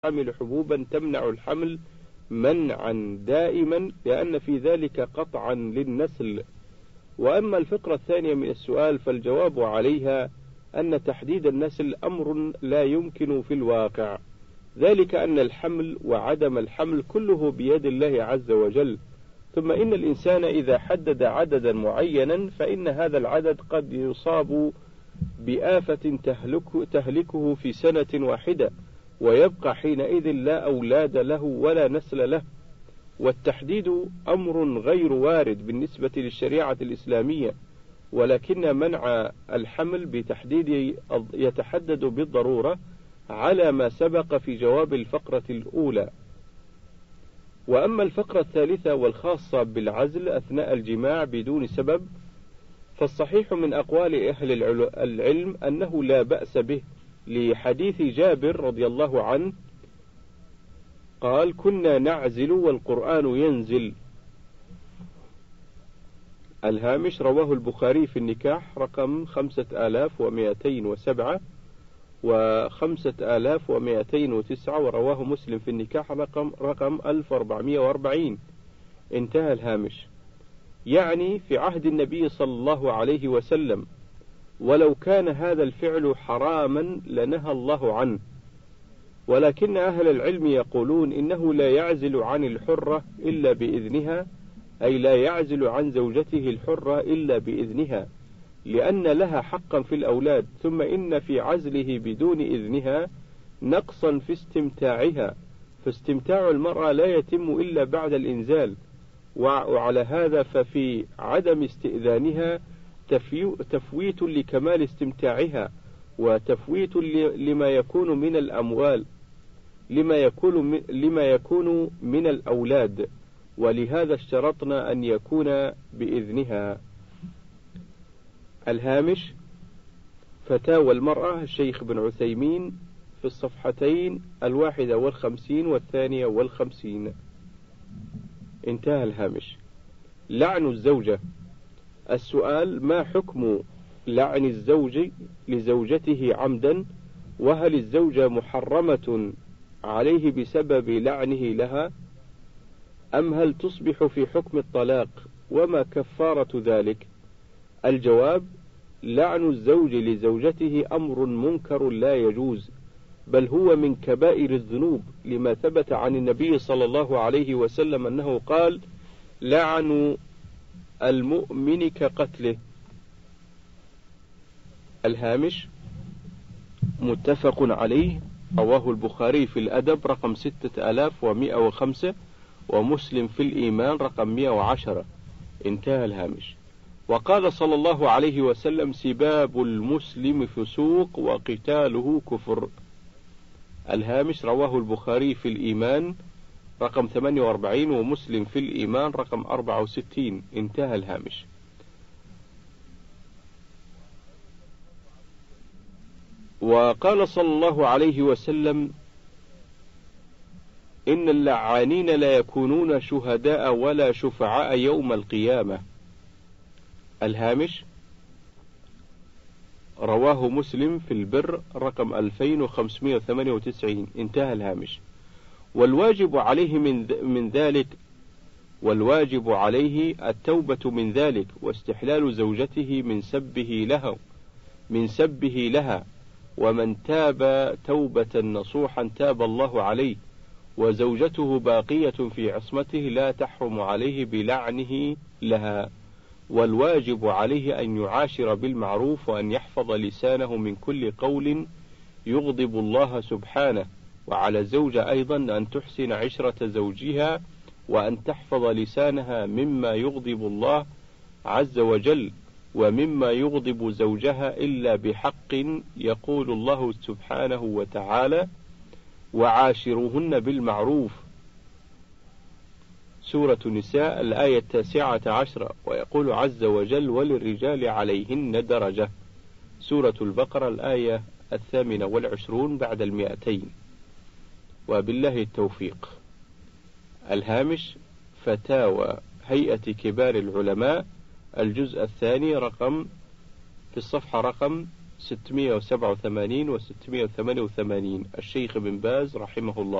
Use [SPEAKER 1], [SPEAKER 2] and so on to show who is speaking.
[SPEAKER 1] حمل حبوبا تمنع الحمل منعا دائما، لأن في ذلك قطعا للنسل. وأما الفقرة الثانية من السؤال فالجواب عليها أن تحديد النسل أمر لا يمكن في الواقع، ذلك أن الحمل وعدم الحمل كله بيد الله عز وجل. ثم إن الإنسان إذا حدد عددا معينا فإن هذا العدد قد يصاب بآفة تهلكه في سنة واحدة، ويبقى حينئذ لا أولاد له ولا نسل له. والتحديد أمر غير وارد بالنسبة للشريعة الإسلامية، ولكن منع الحمل بتحديد يتحدد بالضرورة على ما سبق في جواب الفقرة الأولى. وأما الفقرة الثالثة والخاصة بالعزل أثناء الجماع بدون سبب، فالصحيح من أقوال أهل العلم أنه لا بأس به، لحديث جابر رضي الله عنه قال: كنا نعزل والقرآن ينزل. الهامش: رواه البخاري في النكاح رقم 5207 و5209، ورواه مسلم في النكاح رقم 1440. انتهى الهامش. يعني في عهد النبي صلى الله عليه وسلم، ولو كان هذا الفعل حراما لنهى الله عنه. ولكن أهل العلم يقولون إنه لا يعزل عن الحرة إلا بإذنها، أي لا يعزل عن زوجته الحرة إلا بإذنها، لأن لها حقا في الأولاد. ثم إن في عزله بدون إذنها نقصا في استمتاعها، فاستمتاع المرأة لا يتم إلا بعد الإنزال. وعلى هذا ففي عدم استئذانها تفويت لكمال استمتاعها، وتفويت لما يكون من الأموال، لما يكون من الأولاد، ولهذا اشترطنا أن يكون بإذنها. الهامش: فتاوى المرأة الشيخ بن عثيمين في الصفحتين 51 و52. انتهى الهامش. لعن الزوجة. السؤال: ما حكم لعن الزوج لزوجته عمدا؟ وهل الزوجة محرمة عليه بسبب لعنه لها، أم هل تصبح في حكم الطلاق؟ وما كفارة ذلك؟ الجواب: لعن الزوج لزوجته أمر منكر لا يجوز، بل هو من كبائر الذنوب، لما ثبت عن النبي صلى الله عليه وسلم أنه قال: لعن المؤمن كقتله. الهامش: متفق عليه، رواه البخاري في الأدب رقم 6105، ومسلم في الإيمان رقم 110. انتهى الهامش. وقال صلى الله عليه وسلم: سباب المسلم فسوق وقتاله كفر. الهامش: رواه البخاري في الإيمان رقم 48، ومسلم في الإيمان رقم 64. انتهى الهامش. وقال صلى الله عليه وسلم: إن اللعانين لا يكونون شهداء ولا شفعاء يوم القيامة. الهامش: رواه مسلم في البر رقم 2598. انتهى الهامش. والواجب عليه التوبة من ذلك، واستحلال زوجته من سبه لها، ومن تاب توبة نصوحا تاب الله عليه، وزوجته باقية في عصمته لا تحرم عليه بلعنه لها. والواجب عليه أن يعاشر بالمعروف، وأن يحفظ لسانه من كل قول يغضب الله سبحانه. وعلى الزوجة أيضا أن تحسن عشرة زوجها، وأن تحفظ لسانها مما يغضب الله عز وجل، ومما يغضب زوجها إلا بحق، يقول الله سبحانه وتعالى: وعاشروهن بالمعروف، سورة النساء الآية 19. ويقول عز وجل: وللرجال عليهن درجة، سورة البقرة الآية 28 بعد 200. وبالله التوفيق. الهامش: فتاوى هيئة كبار العلماء، الجزء الثاني في الصفحة رقم 687 و 688. الشيخ ابن باز رحمه الله.